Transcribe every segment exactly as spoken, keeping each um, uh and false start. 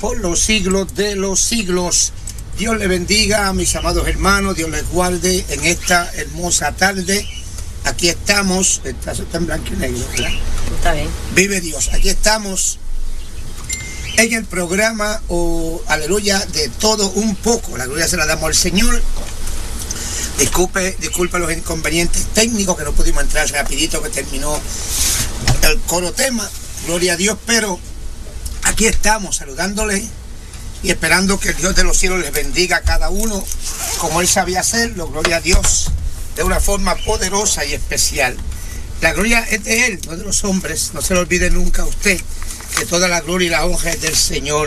por los siglos de los siglos. Dios le bendiga a mis amados hermanos, Dios les guarde en esta hermosa tarde. Aquí estamos, está, está en blanco y negro, ¿verdad? Está bien. Vive Dios, aquí estamos en el programa, oh, aleluya, de todo un poco. La gloria se la damos al Señor. Disculpe, disculpe los inconvenientes técnicos que no pudimos entrar rapidito que terminó el coro tema. Gloria a Dios, pero aquí estamos saludándole y esperando que el Dios de los cielos les bendiga a cada uno como Él sabía hacerlo. Gloria a Dios, de una forma poderosa y especial. La gloria es de Él, no de los hombres. No se lo olvide nunca a usted que toda la gloria y la honra es del Señor.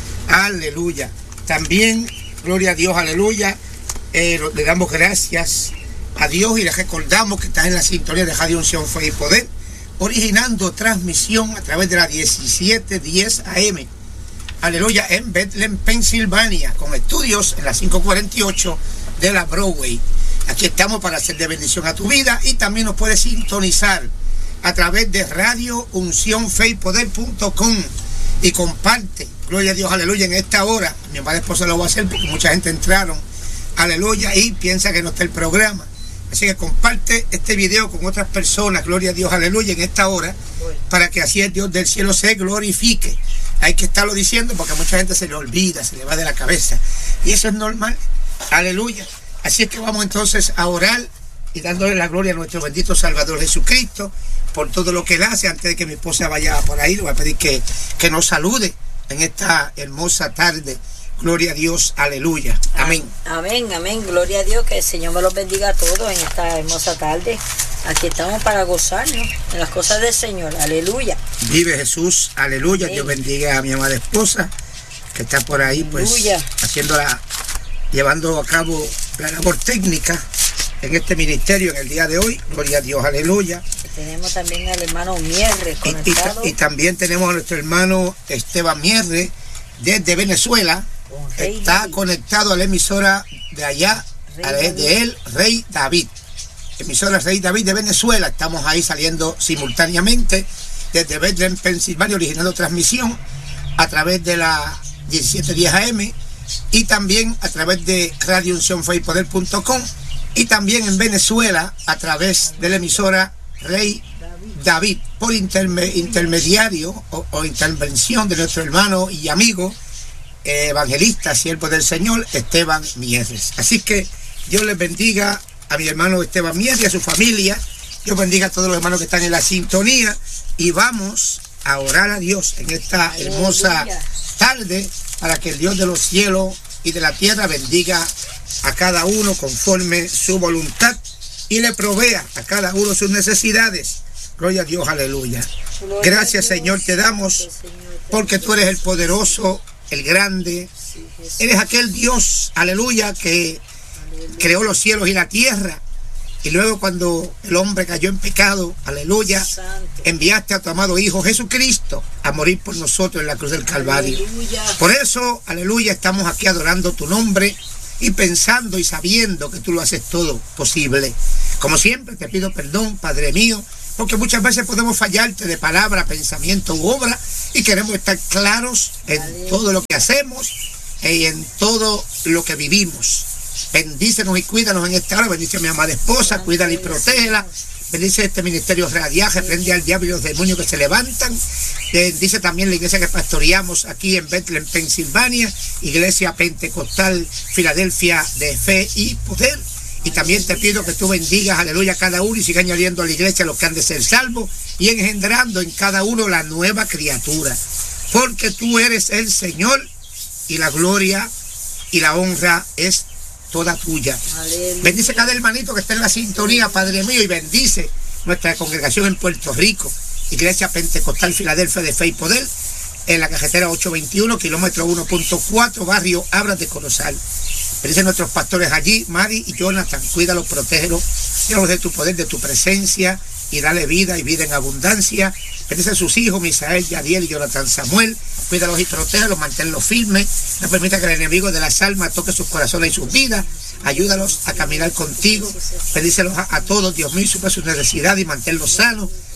Aleluya. También, gloria a Dios, aleluya. Eh, le damos gracias a Dios y les recordamos que estás en la sintonía de Radio Unción, Fe y Poder, originando transmisión a través de la diecisiete diez A M. Aleluya, en Bethlehem, Pensilvania, con estudios en la quinientos cuarenta y ocho de la Broadway. Aquí estamos para hacer de bendición a tu vida y también nos puedes sintonizar a través de Radio Unción Fe y Poder punto com y comparte, gloria a Dios, aleluya, en esta hora. Mi amada esposa lo va a hacer porque mucha gente entraron, aleluya, y piensa que no está el programa. Así que comparte este video con otras personas, gloria a Dios, aleluya, en esta hora, para que así el Dios del cielo se glorifique. Hay que estarlo diciendo porque a mucha gente se le olvida, se le va de la cabeza. Y eso es normal, aleluya. Así es que vamos entonces a orar y dándole la gloria a nuestro bendito Salvador Jesucristo por todo lo que Él hace. Antes de que mi esposa vaya por ahí, le voy a pedir que, que nos salude en esta hermosa tarde. Gloria a Dios, aleluya, amén. Amén, amén, gloria a Dios, que el Señor me los bendiga a todos en esta hermosa tarde. Aquí estamos para gozarnos en las cosas del Señor, aleluya. Vive Jesús, aleluya, amén. Dios bendiga a mi amada esposa, que está por ahí, aleluya. Pues, haciéndola, llevando a cabo la labor técnica en este ministerio en el día de hoy, gloria a Dios, aleluya. Tenemos también al hermano Mierre conectado. Y, y, y también tenemos a nuestro hermano Esteban Mierre, desde Venezuela. Está David. Conectado a la emisora de allá, Rey a la, de él, Rey David. Emisora Rey David de Venezuela. Estamos ahí saliendo simultáneamente desde Bethlehem, Pensilvania, originando transmisión a través de la diecisiete diez A M y también a través de Radio Unción Fe y Poder punto com y también en Venezuela a través de la emisora Rey David por interme, intermediario o, o intervención de nuestro hermano y amigo evangelista, siervo del Señor, Esteban Mieres. Así que Dios les bendiga a mi hermano Esteban Mieres y a su familia. Dios bendiga a todos los hermanos que están en la sintonía y vamos a orar a Dios en esta hermosa tarde para que el Dios de los cielos y de la tierra bendiga a cada uno conforme su voluntad y le provea a cada uno sus necesidades. Gloria a Dios, aleluya. Gracias, Señor, te damos porque tú eres el poderoso, el grande, eres aquel Dios, aleluya, que creó los cielos y la tierra. Y luego cuando el hombre cayó en pecado, aleluya, enviaste a tu amado Hijo Jesucristo a morir por nosotros en la cruz del Calvario. Por eso, aleluya, estamos aquí adorando tu nombre y pensando y sabiendo que tú lo haces todo posible. Como siempre te pido perdón, Padre mío, porque muchas veces podemos fallarte de palabra, pensamiento u obra y queremos estar claros en todo lo que hacemos y en todo lo que vivimos. Bendícenos y cuídanos en esta hora. Bendice a mi amada esposa, cuídala y protégela. Bendice este ministerio radial, reprende al diablo y los demonios que se levantan. Bendice también la iglesia que pastoreamos aquí en Bethlehem, Pensilvania, Iglesia Pentecostal Filadelfia de Fe y Poder. Y también te pido que tú bendigas, aleluya, a cada uno y siga añadiendo a la iglesia los que han de ser salvos y engendrando en cada uno la nueva criatura. Porque tú eres el Señor y la gloria y la honra es toda tuya. Aleluya. Bendice cada hermanito que está en la sintonía, Padre mío, y bendice nuestra congregación en Puerto Rico, Iglesia Pentecostal Filadelfia de Fe y Poder, en la carretera ochocientos veintiuno, kilómetro uno punto cuatro, barrio Abras de Corozal. Bendice nuestros pastores allí, Mari y Jonathan, cuídalos, protégelos, llévalos de tu poder, de tu presencia, y dale vida y vida en abundancia. Bendice a sus hijos, Misael, Yadiel y Jonathan Samuel, cuídalos y protégelos, manténlos firmes, no permita que el enemigo de las almas toque sus corazones y sus vidas, ayúdalos a caminar contigo, bendícelos a, a todos, Dios mío, suple sus necesidades y manténlos sanos,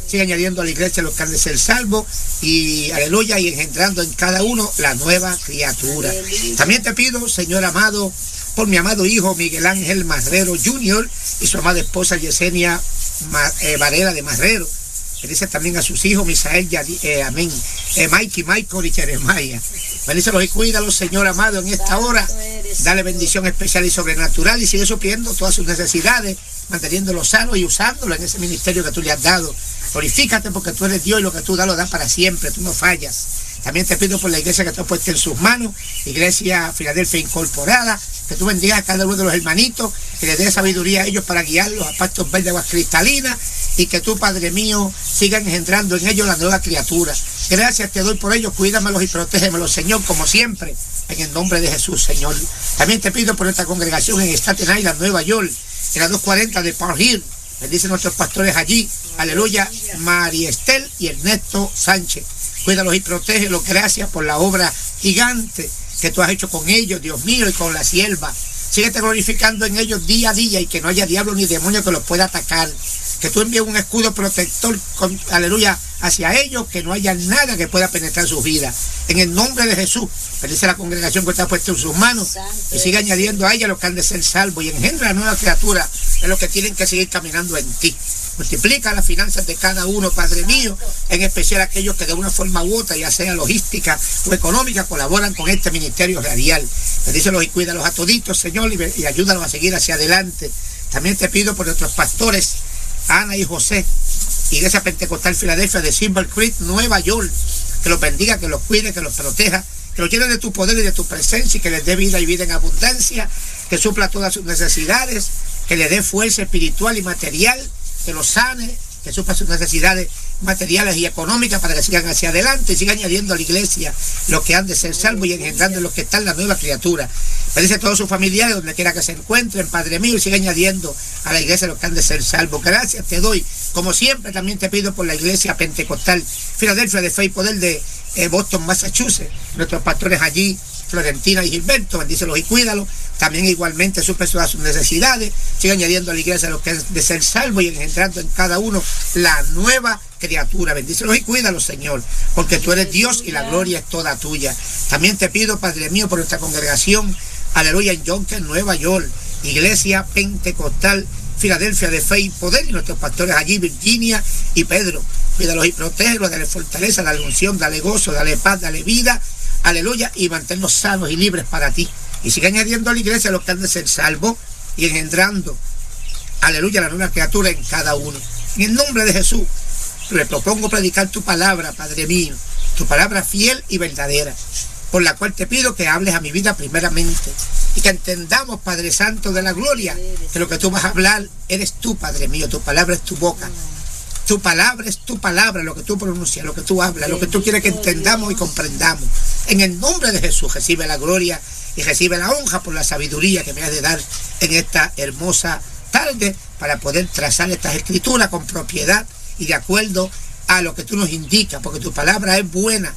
Sigue añadiendo a la iglesia los que han de ser salvos y aleluya, y engendrando en cada uno la nueva criatura. También te pido, Señor amado, por mi amado hijo Miguel Ángel Marrero junior y su amada esposa Yesenia eh, Varela de Marrero. Bendice también a sus hijos, Misael, eh, amén, eh, Mikey, Michael y Jeremiah. Bendícelos y cuídalos, Señor amado, en esta hora. Dale bendición especial y sobrenatural y sigue supliendo todas sus necesidades, manteniéndolo sano y usándolo en ese ministerio que tú le has dado. Glorifícate porque tú eres Dios y lo que tú das lo das para siempre, tú no fallas. También te pido por la iglesia que tú has puesto en sus manos, Iglesia Filadelfia Incorporada, que tú bendigas a cada uno de los hermanitos, que les dé sabiduría a ellos para guiarlos a pastos verdes de aguas cristalinas, y que tú, Padre mío, sigas engendrando en ellos la nueva criatura. Gracias te doy por ellos, cuídamelos y protégemelos, Señor, como siempre, en el nombre de Jesús, Señor. También te pido por esta congregación en Staten Island, Nueva York, en la doscientos cuarenta de Park Hill. Bendice a nuestros pastores allí, aleluya, María Estel y Ernesto Sánchez. Cuídalos y protégelos, gracias por la obra gigante que tú has hecho con ellos, Dios mío, y con la sierva. Síguete glorificando en ellos día a día y que no haya diablo ni demonio que los pueda atacar. Que tú envíes un escudo protector, con, aleluya, hacia ellos, que no haya nada que pueda penetrar sus vidas. En el nombre de Jesús, bendice la congregación que está puesta en sus manos y sigue añadiendo a ella los que han de ser salvos y engendra nueva criatura en los que tienen que seguir caminando en ti. Multiplica las finanzas de cada uno, Padre mío, en especial aquellos que de una forma u otra, ya sea logística o económica, colaboran con este ministerio radial. Bendícelos y cuídalos a toditos, Señor, y, y ayúdalos a seguir hacia adelante. También te pido por nuestros pastores, Ana y José, Iglesia Pentecostal Filadelfia de Silver Creek, Nueva York, que los bendiga, que los cuide, que los proteja, que los llene de tu poder y de tu presencia y que les dé vida y vida en abundancia, que supla todas sus necesidades, que les dé fuerza espiritual y material, que los sane, que supla sus necesidades materiales y económicas para que sigan hacia adelante y sigan añadiendo a la iglesia los que han de ser salvos y engendrando los que están la nueva criatura. Bendice a todos sus familiares donde quiera que se encuentren, Padre mío, y siga añadiendo a la iglesia los que han de ser salvos. Gracias te doy. Como siempre, también te pido por la iglesia Pentecostal Filadelfia de Fe y Poder de eh, Boston, Massachusetts. Nuestros pastores allí, Florentina y Gilberto, bendícelos y cuídalos. También igualmente suple todas sus necesidades. Sigue añadiendo a la iglesia los que han de ser salvos y engendrando en cada uno la nueva criatura. Bendícelos y cuídalos, Señor, porque tú eres Dios y la gloria es toda tuya. También te pido, Padre mío, por nuestra congregación, aleluya, en Yonkers, Nueva York, Iglesia Pentecostal Filadelfia de Fe y Poder, y nuestros pastores allí, Virginia y Pedro. Cuídalos y protégelos, dale fortaleza, dale unción, dale gozo, dale paz, dale vida, aleluya, y manténlos sanos y libres para ti. Y sigue añadiendo a la iglesia los que han de ser salvos y engendrando, aleluya, la nueva criatura en cada uno. En el nombre de Jesús, le propongo predicar tu palabra, Padre mío, tu palabra fiel y verdadera, por la cual te pido que hables a mi vida primeramente y que entendamos, Padre Santo de la gloria, que lo que tú vas a hablar eres tú, Padre mío, tu palabra es tu boca. Tu palabra es tu palabra, lo que tú pronuncias, lo que tú hablas, lo que tú quieres que entendamos y comprendamos. En el nombre de Jesús, recibe la gloria y recibe la honra por la sabiduría que me has de dar en esta hermosa tarde para poder trazar estas escrituras con propiedad y de acuerdo a lo que tú nos indicas, porque tu palabra es buena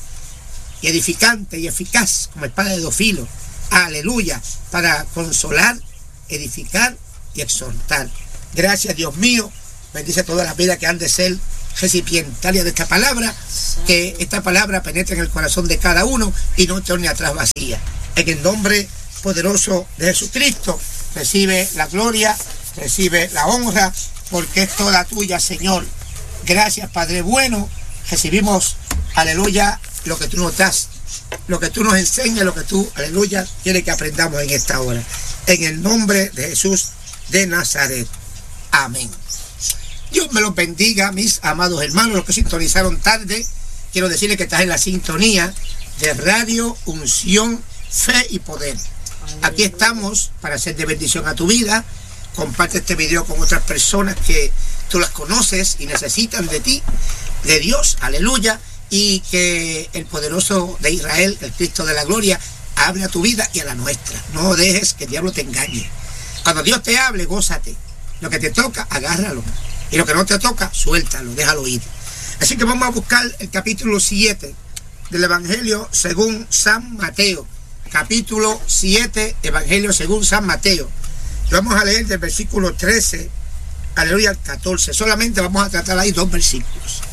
y edificante y eficaz como espada de dos filos. Aleluya, para consolar, edificar y exhortar. Gracias, Dios mío. Bendice todas las vidas que han de ser recipientarias de esta palabra, que esta palabra penetre en el corazón de cada uno y no torne atrás vacía. En el nombre poderoso de Jesucristo, recibe la gloria, recibe la honra, porque es toda tuya, Señor. Gracias, Padre bueno. Recibimos, aleluya, lo que tú nos das, lo que tú nos enseñas, lo que tú, aleluya, quieres que aprendamos en esta hora. En el nombre de Jesús de Nazaret. Amén. Dios me los bendiga, mis amados hermanos, los que sintonizaron tarde. Quiero decirles que estás en la sintonía de Radio Unción, Fe y Poder. Aquí estamos para ser de bendición a tu vida. Comparte este video con otras personas que tú las conoces y necesitan de ti, de Dios, aleluya, y que el poderoso de Israel, el Cristo de la gloria, hable a tu vida y a la nuestra. No dejes que el diablo te engañe. Cuando Dios te hable, gózate. Lo que te toca, agárralo. Y lo que no te toca, suéltalo, déjalo ir. Así que vamos a buscar el capítulo siete del Evangelio según San Mateo. Capítulo siete, Evangelio según San Mateo. Lo vamos a leer del versículo trece, aleluya, al catorce. Solamente vamos a tratar ahí dos versículos.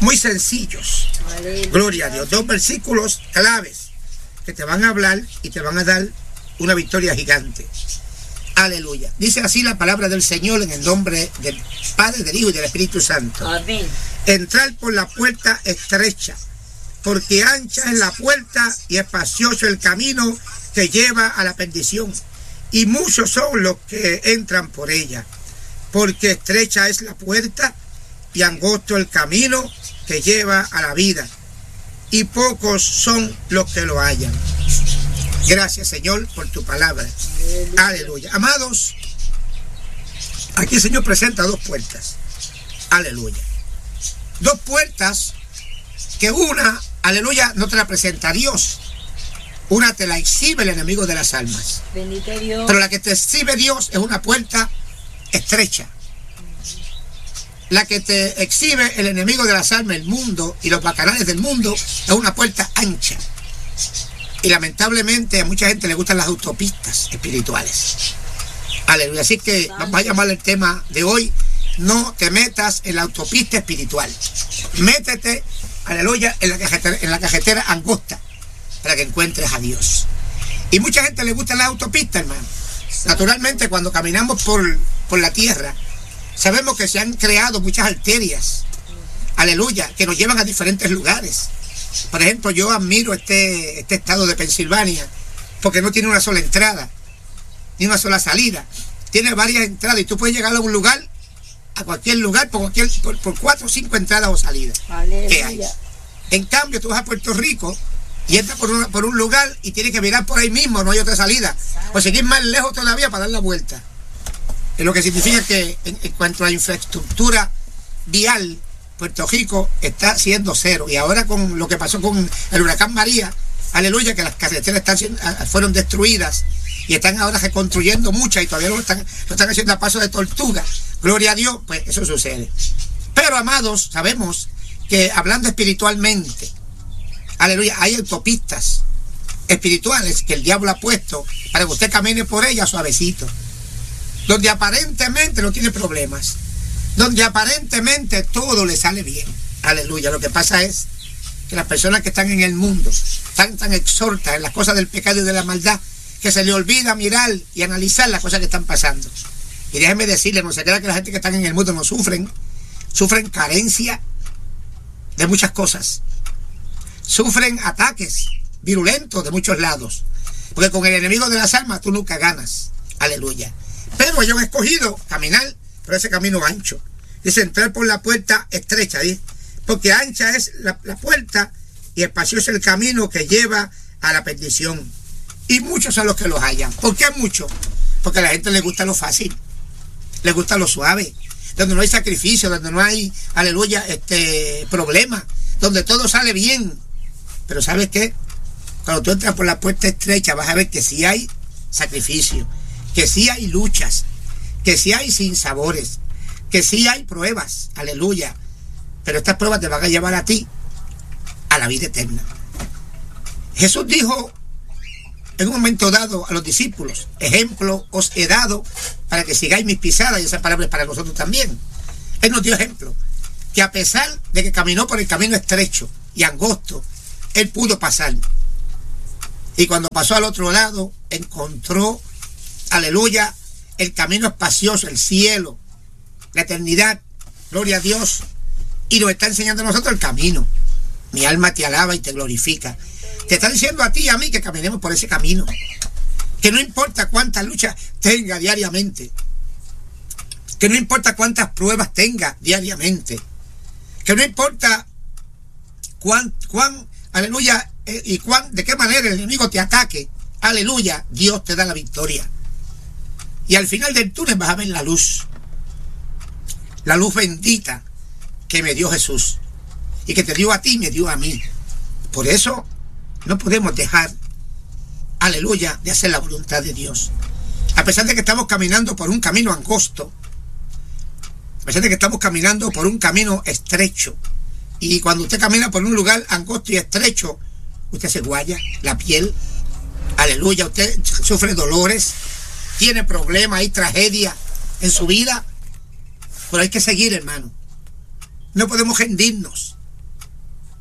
muy sencillos. Aleluya. Gloria a Dios. Dos versículos claves que te van a hablar y te van a dar una victoria gigante. Aleluya. Dice así la palabra del Señor en el nombre del Padre, del Hijo y del Espíritu Santo. Amén. Entrar por la puerta estrecha, porque ancha es la puerta y espacioso el camino que lleva a la perdición, y muchos son los que entran por ella, porque estrecha es la puerta y angosto el camino que lleva a la vida, y pocos son los que lo hallan. Gracias, Señor, por tu palabra. Aleluya. Aleluya. Amados, aquí el Señor presenta dos puertas. Aleluya. Dos puertas que una, aleluya, no te la presenta Dios. Una te la exhibe el enemigo de las almas. Bendito Dios. Pero la que te exhibe Dios es una puerta estrecha. La que te exhibe el enemigo de las almas, el mundo y los bacanales del mundo, es una puerta ancha. Y lamentablemente a mucha gente le gustan las autopistas espirituales. Aleluya. Así que vamos a llamar el tema de hoy: no te metas en la autopista espiritual. Métete, aleluya, en la cajetera, en la cajetera angosta, para que encuentres a Dios. Y mucha gente le gusta la autopista, hermano. Naturalmente, cuando caminamos por, por la tierra, sabemos que se han creado muchas arterias, aleluya, que nos llevan a diferentes lugares. Por ejemplo, yo admiro este, este estado de Pensilvania, porque no tiene una sola entrada, ni una sola salida. Tiene varias entradas y tú puedes llegar a un lugar, a cualquier lugar, por, cualquier, por, por cuatro o cinco entradas o salidas que hay. En cambio, tú vas a Puerto Rico y entras por, una, por un lugar y tienes que mirar por ahí mismo, no hay otra salida, o seguir más lejos todavía para dar la vuelta. Es lo que significa que en, en cuanto a infraestructura vial, Puerto Rico está siendo cero. Y ahora con lo que pasó con el huracán María, aleluya, que las carreteras están siendo, fueron destruidas y están ahora reconstruyendo muchas y todavía lo están, lo están haciendo a paso de tortuga. Gloria a Dios, pues eso sucede. Pero, amados, sabemos que hablando espiritualmente, aleluya, hay autopistas espirituales que el diablo ha puesto para que usted camine por ellas suavecito, donde aparentemente no tiene problemas, donde aparentemente todo le sale bien. Aleluya. Lo que pasa es que las personas que están en el mundo están tan exhortas en las cosas del pecado y de la maldad que se le olvida mirar y analizar las cosas que están pasando. Y déjenme decirle, no se crea que la gente que está en el mundo no sufren, sufren carencia de muchas cosas, sufren ataques virulentos de muchos lados, porque con el enemigo de las almas tú nunca ganas. Aleluya. Pero ellos han escogido caminar por ese camino ancho. Dice, entrar por la puerta estrecha, ¿sí? Porque ancha es la, la puerta y espacioso el camino que lleva a la perdición. Y muchos son los que los hallan. ¿Por qué muchos? Porque a la gente le gusta lo fácil, le gusta lo suave, donde no hay sacrificio, donde no hay, aleluya, este problema, donde todo sale bien. Pero ¿sabes qué? Cuando tú entras por la puerta estrecha vas a ver que sí hay sacrificio, que sí hay luchas, que sí hay sinsabores, que sí hay pruebas, aleluya. Pero estas pruebas te van a llevar a ti a la vida eterna. Jesús dijo en un momento dado a los discípulos: ejemplo os he dado para que sigáis mis pisadas, y esa palabra es para nosotros también. Él nos dio ejemplo, que a pesar de que caminó por el camino estrecho y angosto, él pudo pasar. Y cuando pasó al otro lado, encontró, aleluya, el camino espacioso, el cielo, la eternidad. Gloria a Dios. Y nos está enseñando a nosotros el camino. Mi alma te alaba y te glorifica. Te está diciendo a ti y a mí que caminemos por ese camino, que no importa cuántas luchas tenga diariamente, que no importa cuántas pruebas tenga diariamente, que no importa cuán, cuán aleluya, eh, y cuán, de qué manera el enemigo te ataque, aleluya, Dios te da la victoria. Y al final del túnel vas a ver la luz, la luz bendita que me dio Jesús y que te dio a ti y me dio a mí. Por eso no podemos dejar, aleluya, de hacer la voluntad de Dios. A pesar de que estamos caminando por un camino angosto, a pesar de que estamos caminando por un camino estrecho, y cuando usted camina por un lugar angosto y estrecho, usted se guaya la piel, aleluya, usted sufre dolores, tiene problemas, hay tragedia en su vida, pero hay que seguir, hermano. No podemos rendirnos,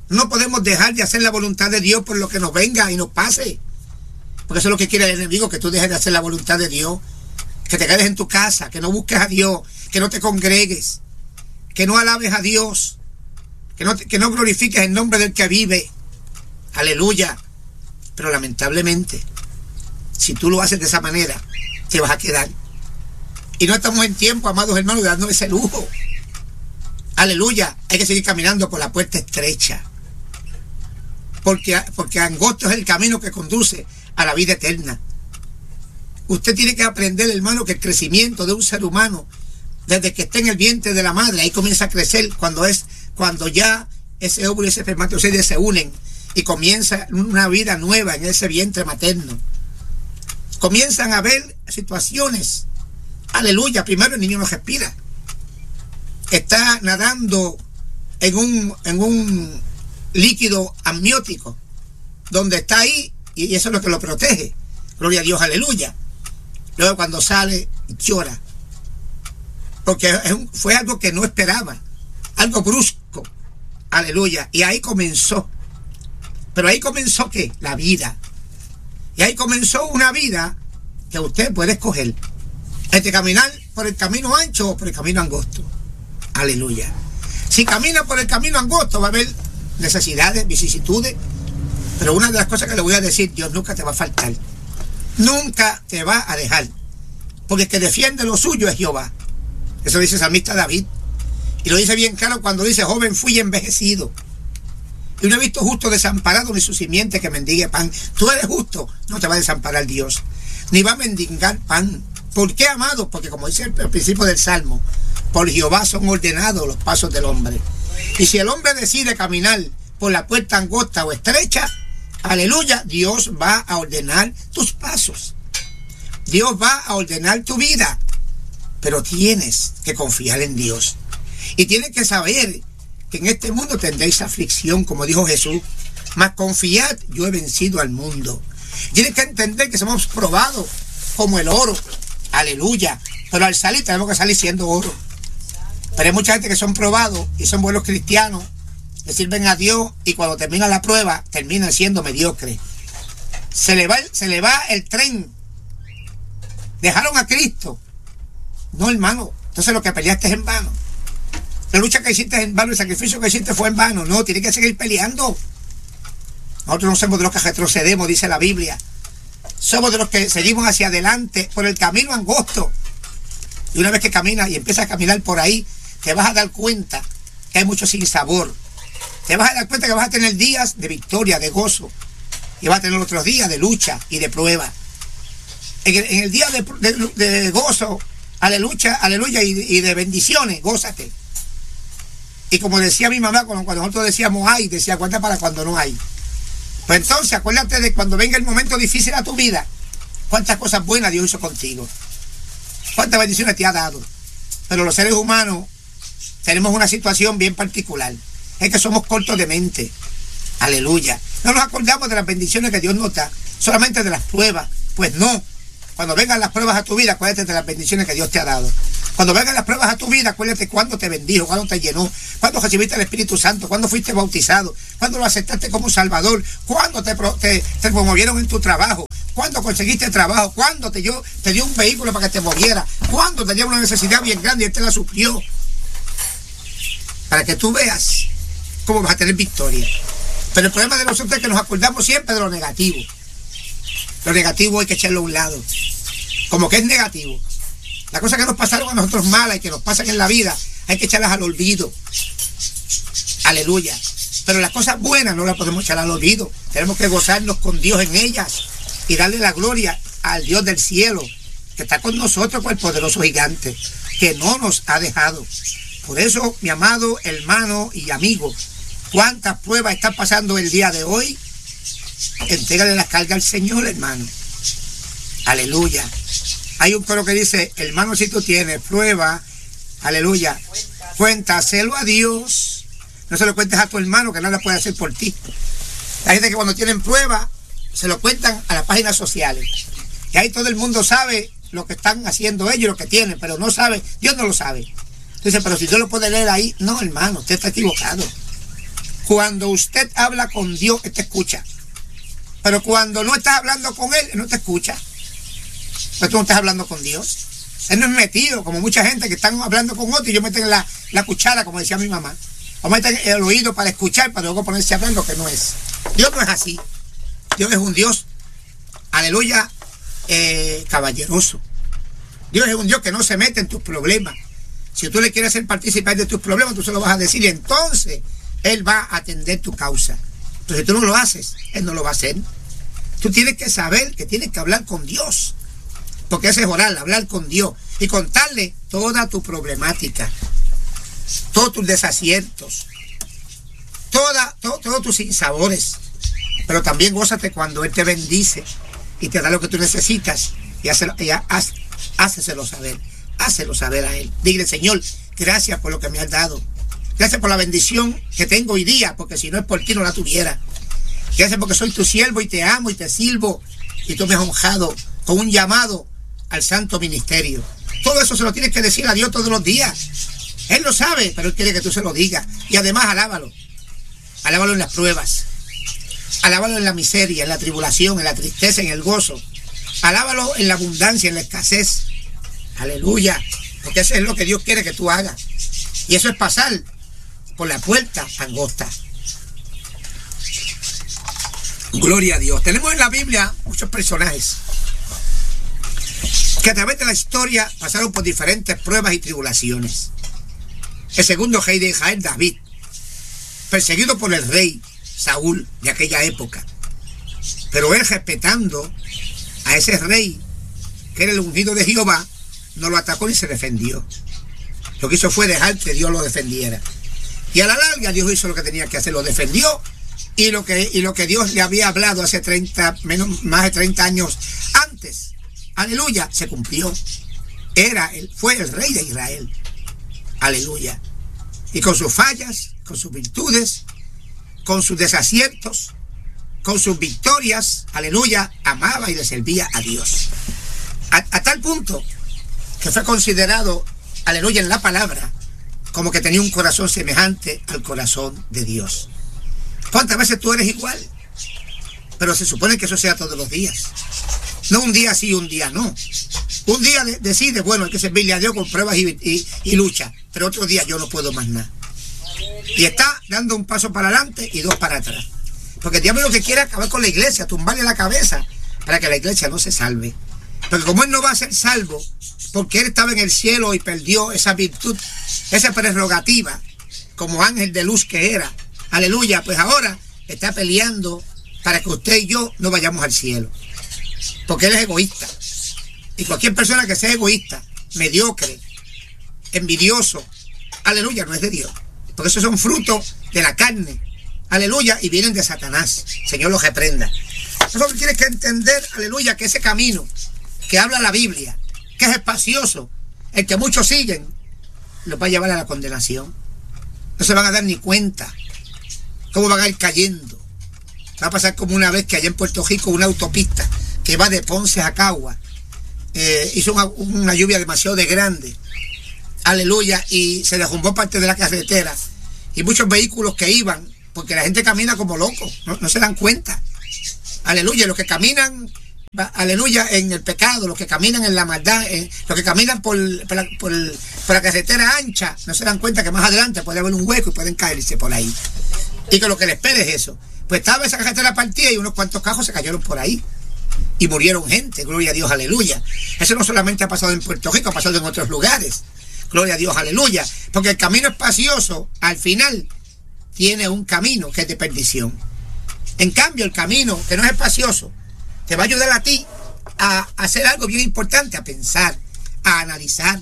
No podemos dejar de hacer la voluntad de Dios por lo que nos venga y nos pase. Porque eso es lo que quiere el enemigo, que tú dejes de hacer la voluntad de Dios. Que te quedes en tu casa, que no busques a Dios, que no te congregues, que no alabes a Dios, que no, que no glorifiques el nombre del que vive. Aleluya. Pero lamentablemente, si tú lo haces de esa manera, te vas a quedar. Y no estamos en tiempo, amados hermanos, de darnos ese lujo. Aleluya. Hay que seguir caminando por la puerta estrecha. Porque, porque angosto es el camino que conduce a la vida eterna. Usted tiene que aprender, hermano, que el crecimiento de un ser humano, desde que está en el vientre de la madre, ahí comienza a crecer cuando es, cuando ya ese óvulo y ese espermatozoide se unen y comienza una vida nueva en ese vientre materno. Comienzan a haber situaciones. Aleluya. Primero el niño no respira. Está nadando en un, en un líquido amniótico, donde está ahí, y eso es lo que lo protege. Gloria a Dios, aleluya. Luego cuando sale, llora. Porque es un, fue algo que no esperaba. Algo brusco. Aleluya. Y ahí comenzó. Pero ahí comenzó, ¿qué? La vida. Y ahí comenzó una vida que usted puede escoger. Entre caminar por el camino ancho o por el camino angosto. Aleluya. Si camina por el camino angosto va a haber necesidades, vicisitudes. Pero una de las cosas que le voy a decir, Dios nunca te va a faltar. Nunca te va a dejar. Porque el que defiende lo suyo es Jehová. Eso dice el salmista David. Y lo dice bien claro cuando dice, joven fui envejecido. Y no he visto justo desamparado ni su simiente que mendigue pan. Tú eres justo, no te va a desamparar Dios. Ni va a mendigar pan. ¿Por qué, amado? Porque como dice el, el principio del Salmo, por Jehová son ordenados los pasos del hombre. Y si el hombre decide caminar por la puerta angosta o estrecha, aleluya, Dios va a ordenar tus pasos. Dios va a ordenar tu vida. Pero tienes que confiar en Dios. Y tienes que saber que en este mundo tendréis aflicción, como dijo Jesús. Mas confiad, yo he vencido al mundo. Tienes que entender que somos probados como el oro. Aleluya. Pero al salir tenemos que salir siendo oro. Pero hay mucha gente que son probados y son buenos cristianos, le sirven a Dios y cuando termina la prueba terminan siendo mediocres. Se le va, se le va el tren. Dejaron a Cristo. No, hermano. Entonces lo que peleaste es en vano. La lucha que hiciste es en vano, el sacrificio que hiciste fue en vano. No, tienes que seguir peleando. Nosotros no somos de los que retrocedemos, dice la Biblia. Somos de los que seguimos hacia adelante por el camino angosto. Y una vez que caminas y empiezas a caminar por ahí, te vas a dar cuenta que hay mucho sinsabor. Te vas a dar cuenta que vas a tener días de victoria, de gozo. Y vas a tener otros días de lucha y de prueba. En el, en el día de, de, de gozo, aleluya, aleluya, y, y de bendiciones, gózate. Y como decía mi mamá, cuando, cuando nosotros decíamos hay, decía cuenta para cuando no hay. Pues entonces acuérdate de cuando venga el momento difícil a tu vida, cuántas cosas buenas Dios hizo contigo, cuántas bendiciones te ha dado. Pero los seres humanos tenemos una situación bien particular, es que somos cortos de mente. Aleluya. No nos acordamos de las bendiciones que Dios nos da, solamente de las pruebas. Pues no. Cuando vengan las pruebas a tu vida, acuérdate de las bendiciones que Dios te ha dado. Cuando vengan las pruebas a tu vida, acuérdate cuándo te bendijo, cuándo te llenó, cuándo recibiste el Espíritu Santo, cuándo fuiste bautizado, cuándo lo aceptaste como Salvador, cuándo te, te, te promovieron en tu trabajo, cuándo conseguiste trabajo, cuándo te dio, te dio un vehículo para que te moviera, cuándo tenías una necesidad bien grande y Él te la suplió. Para que tú veas cómo vas a tener victoria. Pero el problema de nosotros es que nos acordamos siempre de lo negativo. Lo negativo hay que echarlo a un lado. Como que es negativo. Las cosas que nos pasaron a nosotros malas y que nos pasan en la vida, hay que echarlas al olvido. Aleluya. Pero las cosas buenas no las podemos echar al olvido. Tenemos que gozarnos con Dios en ellas y darle la gloria al Dios del cielo, que está con nosotros con el poderoso gigante, que no nos ha dejado. Por eso, mi amado hermano y amigo, ¿cuántas pruebas están pasando el día de hoy? Entrégale la carga al Señor, hermano. Aleluya. Hay un coro que dice, hermano, si tú tienes prueba, aleluya, cuéntaselo a Dios. No se lo cuentes a tu hermano, que nada puede hacer por ti. La gente que cuando tienen prueba, se lo cuentan a las páginas sociales. Y ahí todo el mundo sabe lo que están haciendo ellos, lo que tienen, pero no sabe, Dios no lo sabe. Dice, pero si Dios lo puede leer ahí, no, hermano, usted está equivocado. Cuando usted habla con Dios, Él te escucha. Pero cuando no estás hablando con Él, Él no te escucha. Pero tú no estás hablando con Dios. Él no es metido, como mucha gente que están hablando con otro y yo meten la, la cuchara, como decía mi mamá. O meten el oído para escuchar, para luego ponerse a hablar lo que no es. Dios no es así. Dios es un Dios, aleluya, eh, caballeroso. Dios es un Dios que no se mete en tus problemas. Si tú le quieres hacer participar de tus problemas, tú se lo vas a decir y entonces Él va a atender tu causa. Entonces, si tú no lo haces, Él no lo va a hacer. Tú tienes que saber que tienes que hablar con Dios. Porque ese es orar, hablar con Dios y contarle toda tu problemática, todos tus desaciertos, toda, to, todos tus sinsabores. Pero también gózate cuando Él te bendice y te da lo que tú necesitas y hácelo, y haz, háceselo saber, hácelo saber a Él. Dile, Señor, gracias por lo que me has dado. Gracias por la bendición que tengo hoy día, porque si no es por ti no la tuviera. Gracias porque soy tu siervo y te amo y te sirvo y tú me has honrado con un llamado al santo ministerio. Todo eso se lo tienes que decir a Dios todos los días. Él lo sabe, pero Él quiere que tú se lo digas. Y además alábalo. Alábalo en las pruebas. Alábalo en la miseria, en la tribulación, en la tristeza, en el gozo. Alábalo en la abundancia, en la escasez. Aleluya. Porque eso es lo que Dios quiere que tú hagas. Y eso es pasar por la puerta angosta. Gloria a Dios. Tenemos en la Biblia muchos personajes que a través de la historia pasaron por diferentes pruebas y tribulaciones. El segundo rey de Israel, David, perseguido por el rey Saúl de aquella época, pero él, respetando a ese rey que era el ungido de Jehová, no lo atacó ni se defendió. Lo que hizo fue dejar que Dios lo defendiera, y a la larga Dios hizo lo que tenía que hacer, lo defendió, y lo que, y lo que Dios le había hablado hace treinta, menos, más de treinta años antes, aleluya, se cumplió. Era él, fue el rey de Israel. Aleluya. Y con sus fallas, con sus virtudes, con sus desaciertos, con sus victorias, aleluya, amaba y le servía a Dios. A, a tal punto que fue considerado, aleluya, en la palabra, como que tenía un corazón semejante al corazón de Dios. ¿Cuántas veces tú eres igual? Pero se supone que eso sea todos los días. No un día sí, un día no. Un día de, decide, bueno, hay que servirle a Dios con pruebas y, y, y lucha, pero otro día yo no puedo más nada. Y está dando un paso para adelante y dos para atrás. Porque el diablo lo que quiere es acabar con la iglesia, tumbarle la cabeza para que la iglesia no se salve. Porque como él no va a ser salvo, porque él estaba en el cielo y perdió esa virtud, esa prerrogativa, como ángel de luz que era, aleluya, pues ahora está peleando para que usted y yo no vayamos al cielo. Porque él es egoísta. Y cualquier persona que sea egoísta, mediocre, envidioso, aleluya, no es de Dios. Porque esos son frutos de la carne, aleluya, y vienen de Satanás. Señor los reprenda. Nosotros tienes que entender, aleluya, que ese camino que habla la Biblia, que es espacioso, el que muchos siguen, los va a llevar a la condenación. No se van a dar ni cuenta cómo van a ir cayendo. Va a pasar como una vez que allá en Puerto Rico una autopista que va de Ponce a Cagua, eh, hizo una, una lluvia demasiado de grande, aleluya, y se derrumbó parte de la carretera y muchos vehículos que iban, porque la gente camina como loco, no, no se dan cuenta, aleluya, los que caminan, aleluya, en el pecado, los que caminan en la maldad, eh, los que caminan por, por, la, por, por la carretera ancha, no se dan cuenta que más adelante puede haber un hueco y pueden caerse por ahí, y que lo que les espera es eso. Pues estaba esa carretera partida y unos cuantos cajos se cayeron por ahí y murieron gente, gloria a Dios, aleluya. Eso no solamente ha pasado en Puerto Rico, ha pasado en otros lugares, gloria a Dios, aleluya, porque el camino espacioso al final tiene un camino que es de perdición. En cambio, el camino que no es espacioso te va a ayudar a ti a hacer algo bien importante, a pensar, a analizar.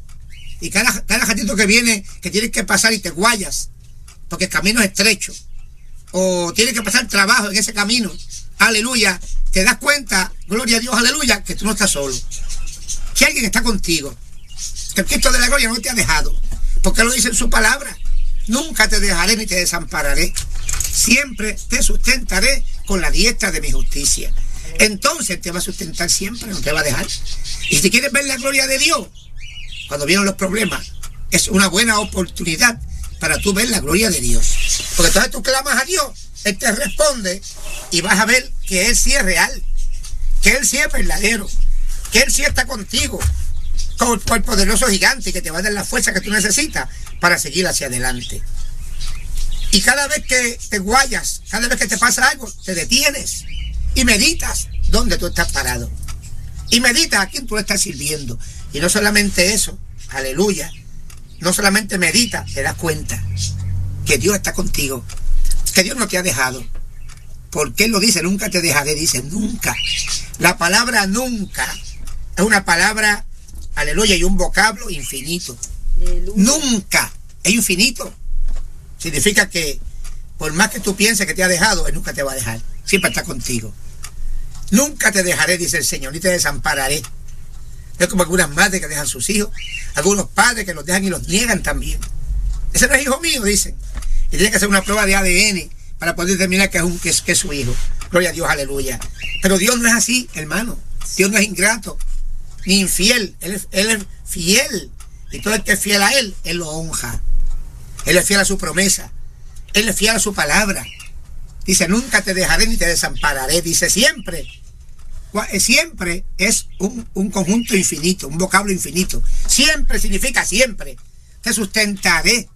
Y cada, cada ratito que viene, que tienes que pasar y te guayas, porque el camino es estrecho, o tienes que pasar trabajo en ese camino, aleluya, te das cuenta, gloria a Dios, aleluya, que tú no estás solo, que alguien está contigo, que el Cristo de la gloria no te ha dejado, porque lo dice en su palabra: nunca te dejaré ni te desampararé, siempre te sustentaré con la diestra de mi justicia. Entonces te va a sustentar siempre, no te va a dejar. Y si quieres ver la gloria de Dios cuando vienen los problemas, es una buena oportunidad para tú ver la gloria de Dios. Porque entonces tú clamas a Dios, Él te responde y vas a ver que Él sí es real, que Él sí es verdadero, que Él sí está contigo, como el poderoso gigante que te va a dar la fuerza que tú necesitas para seguir hacia adelante. Y cada vez que te guayas, cada vez que te pasa algo, te detienes y meditas dónde tú estás parado. Y meditas a quién tú estás sirviendo. Y no solamente eso, aleluya, no solamente meditas, te das cuenta que Dios está contigo, que Dios no te ha dejado. Porque Él lo dice, nunca te dejaré, dice nunca. La palabra nunca es una palabra, aleluya, y un vocablo infinito. Aleluya. Nunca, es infinito. Significa que por más que tú pienses que te ha dejado, Él nunca te va a dejar. Siempre está contigo. Nunca te dejaré, dice el Señor, ni te desampararé. Es como algunas madres que dejan sus hijos, algunos padres que los dejan y los niegan también. Ese no es hijo mío, dicen. Y tiene que hacer una prueba de A D N para poder determinar que es, un, que es, que es su hijo. Gloria a Dios, aleluya. Pero Dios no es así, hermano. Dios no es ingrato, ni infiel. Él es, él es fiel. Y todo el que es fiel a Él, Él lo honra. Él es fiel a su promesa. Él es fiel a su palabra. Dice, nunca te dejaré ni te desampararé. Dice, siempre. Siempre es un, un conjunto infinito, un vocablo infinito. Siempre significa siempre. Te sustentaré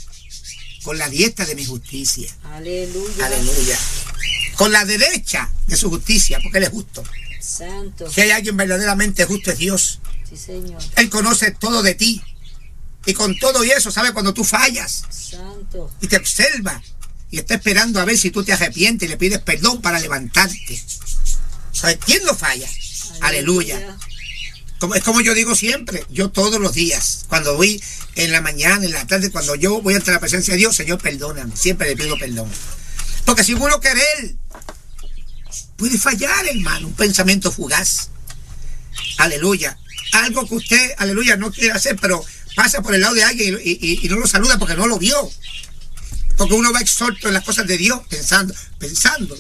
con la diestra de mi justicia. Aleluya. Aleluya. Con la derecha de su justicia, porque Él es justo. Santo. Si hay alguien verdaderamente justo es Dios. Sí, Señor. Él conoce todo de ti. Y con todo y eso sabe cuando tú fallas. Santo. Y te observa. Y está esperando a ver si tú te arrepientes y le pides perdón para levantarte. ¿Sabes quién no falla? Aleluya. Aleluya. Como, es como yo digo siempre, yo todos los días, cuando voy en la mañana, en la tarde, cuando yo voy ante la presencia de Dios, Señor, perdóname. Siempre le pido perdón. Porque si uno querer, puede fallar, hermano. Un pensamiento fugaz. Aleluya. Algo que usted, aleluya, no quiere hacer, pero pasa por el lado de alguien y, y, y no lo saluda porque no lo vio. Porque uno va exhorto en las cosas de Dios, pensando, pensando.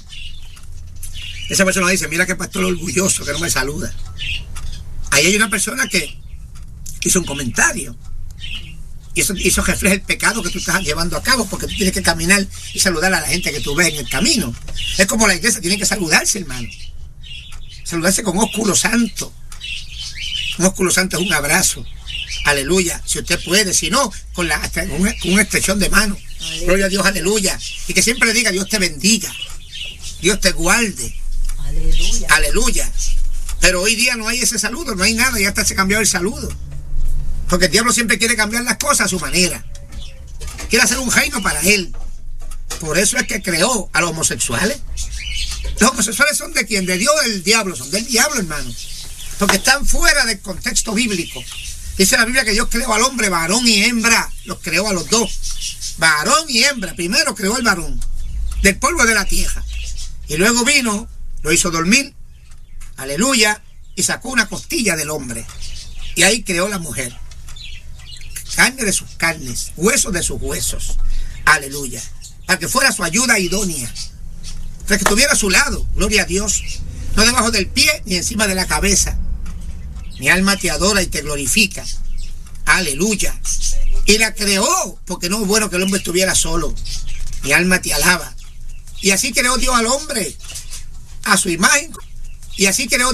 Esa persona dice, mira qué pastor orgulloso que no me saluda. Ahí hay una persona que hizo un comentario. Y eso, eso refleja el pecado que tú estás llevando a cabo, porque tú tienes que caminar y saludar a la gente que tú ves en el camino. Es como la iglesia tiene que saludarse, hermano. Saludarse con ósculo santo. Un ósculo santo es un abrazo. Aleluya, si usted puede, si no, con, la, con, una, con una extensión de mano. Aleluya. Gloria a Dios, aleluya. Y que siempre le diga, Dios te bendiga, Dios te guarde. Aleluya. Aleluya. Pero hoy día no hay ese saludo, no hay nada, ya hasta se cambió el saludo. Porque el diablo siempre quiere cambiar las cosas a su manera. Quiere hacer un reino para él. Por eso es que creó a los homosexuales. Los homosexuales son de quién, de Dios o del diablo, son del diablo, hermano. Porque están fuera del contexto bíblico. Dice la Biblia que Dios creó al hombre, varón y hembra. Los creó a los dos. Varón y hembra. Primero creó al varón, del polvo de la tierra. Y luego vino, lo hizo dormir. Aleluya. Y sacó una costilla del hombre. Y ahí creó la mujer. Carne de sus carnes, huesos de sus huesos. Aleluya. Para que fuera su ayuda idónea. Para que estuviera a su lado. Gloria a Dios. No debajo del pie ni encima de la cabeza. Mi alma te adora y te glorifica. Aleluya. Y la creó porque no es bueno que el hombre estuviera solo. Mi alma te alaba. Y así creó Dios al hombre a su imagen. Y así creó